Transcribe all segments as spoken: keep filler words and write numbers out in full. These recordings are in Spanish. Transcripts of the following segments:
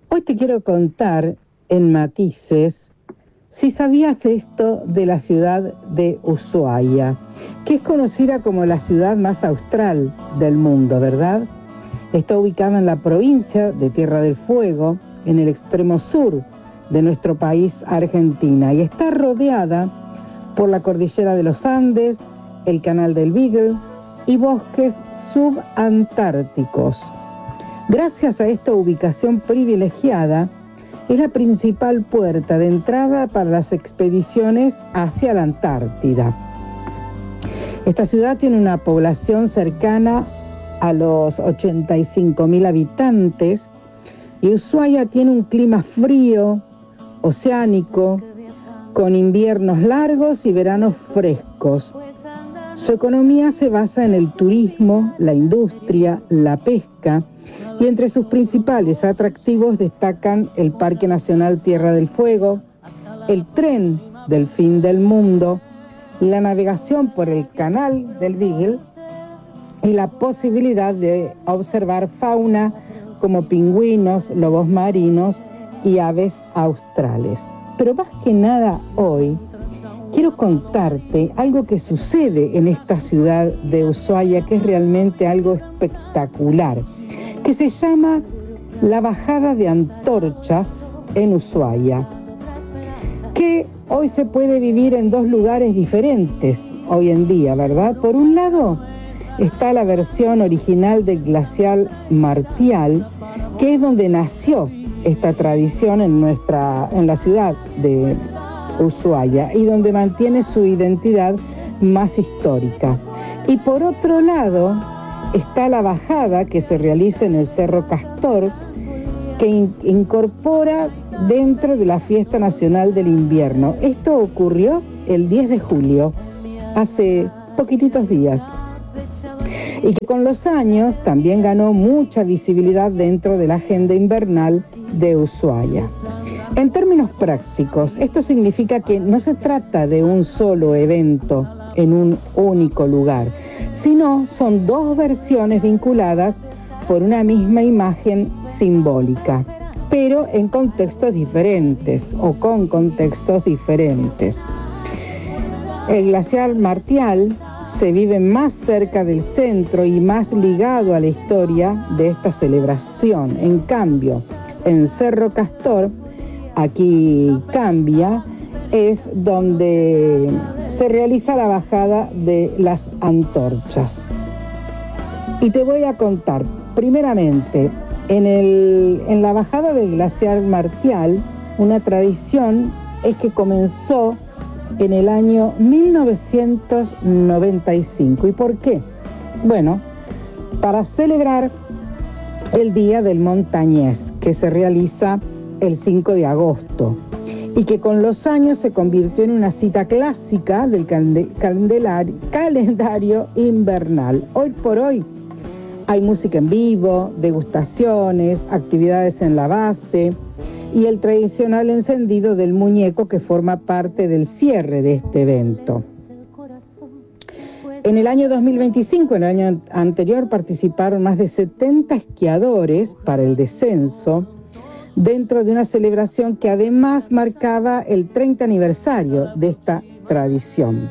Hoy te quiero contar en matices si sabías esto de la ciudad de Ushuaia, que es conocida como la ciudad más austral del mundo, ¿verdad? Está ubicada en la provincia de Tierra del Fuego, en el extremo sur de nuestro país, Argentina, y está rodeada por la cordillera de los Andes, el canal del Beagle y bosques subantárticos. Gracias a esta ubicación privilegiada, es la principal puerta de entrada para las expediciones hacia la Antártida. Esta ciudad tiene una población cercana a los ochenta y cinco mil habitantes y Ushuaia tiene un clima frío, oceánico, con inviernos largos y veranos frescos. Su economía se basa en el turismo, la industria, la pesca, y entre sus principales atractivos destacan el Parque Nacional Tierra del Fuego, el tren del fin del mundo, la navegación por el canal del Beagle y la posibilidad de observar fauna como pingüinos, lobos marinos y aves australes. Pero más que nada hoy quiero contarte algo que sucede en esta ciudad de Ushuaia, que es realmente algo espectacular, que se llama la bajada de antorchas en Ushuaia, que hoy se puede vivir en dos lugares diferentes hoy en día, ¿verdad? Por un lado está la versión original del glaciar Martial, que es donde nació esta tradición en nuestra, en la ciudad de Ushuaia y donde mantiene su identidad más histórica. Y por otro lado está la bajada que se realiza en el Cerro Castor, que in- incorpora dentro de la Fiesta Nacional del Invierno. Esto ocurrió el diez de julio, hace poquititos días, y que con los años también ganó mucha visibilidad dentro de la agenda invernal de Ushuaia. En términos prácticos, esto significa que no se trata de un solo evento en un único lugar, sino son dos versiones vinculadas por una misma imagen simbólica, pero en contextos diferentes o con contextos diferentes. El glaciar Martial se vive más cerca del centro y más ligado a la historia de esta celebración. En cambio, en Cerro Castor, aquí cambia, es donde se realiza la bajada de las antorchas. Y te voy a contar, primeramente, en, el, en la bajada del glaciar Martial, una tradición es que comenzó en el año mil novecientos noventa y cinco. ¿Y por qué? Bueno, para celebrar el Día del Montañés, que se realiza el cinco de agosto, y que con los años se convirtió en una cita clásica del calendelario, calendario invernal. Hoy por hoy hay música en vivo, degustaciones, actividades en la base y el tradicional encendido del muñeco que forma parte del cierre de este evento. En el año dos mil veinticinco, en el año anterior, participaron más de setenta esquiadores para el descenso, dentro de una celebración que además marcaba el treinta aniversario de esta tradición.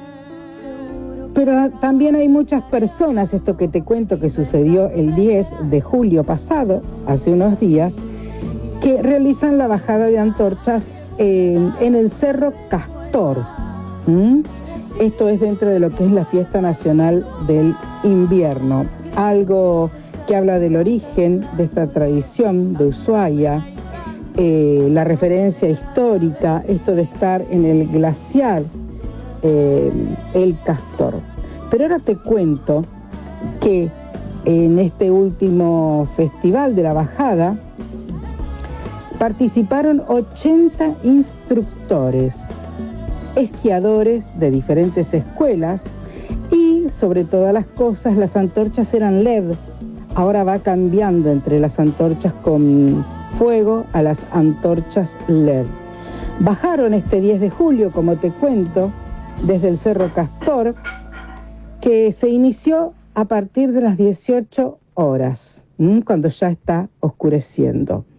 Pero también hay muchas personas, esto que te cuento que sucedió el diez de julio pasado, hace unos días, que realizan la bajada de antorchas eh, en el Cerro Castor. ¿Mm? Esto es dentro de lo que es la Fiesta Nacional del Invierno, algo que habla del origen de esta tradición de Ushuaia, eh, la referencia histórica, esto de estar en el glaciar eh, El Castor. Pero ahora te cuento que en este último festival de la bajada participaron ochenta instructores, esquiadores de diferentes escuelas y, sobre todas las cosas, las antorchas eran L E D. Ahora va cambiando entre las antorchas con fuego a las antorchas L E D. Bajaron este diez de julio, como te cuento, desde el Cerro Castor, que se inició a partir de las dieciocho horas, cuando ya está oscureciendo.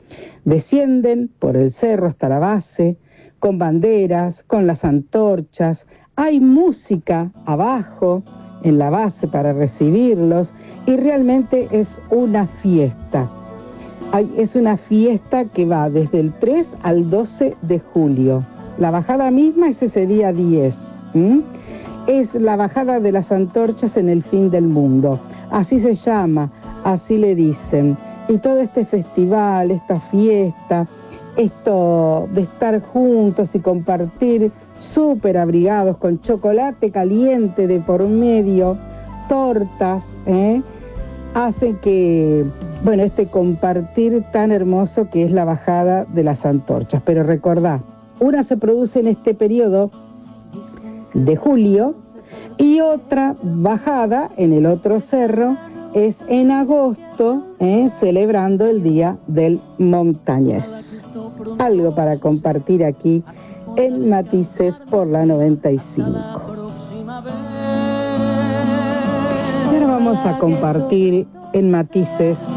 Descienden por el cerro hasta la base, con banderas, con las antorchas. Hay música abajo, en la base, para recibirlos, y realmente es una fiesta. Hay, es una fiesta que va desde el tres al doce de julio. La bajada misma es ese día diez. ¿Mm? Es la bajada de las antorchas en el fin del mundo. Así se llama, así le dicen. Y todo este festival, esta fiesta, esto de estar juntos y compartir súper abrigados con chocolate caliente de por medio, tortas, ¿eh? hacen que, bueno, este compartir tan hermoso que es la bajada de las antorchas. Pero recordá, una se produce en este periodo de julio y otra bajada en el otro cerro es en agosto, ¿eh? celebrando el Día del Montañés. Algo para compartir aquí en Matices por la noventa y cinco. Y ahora vamos a compartir en Matices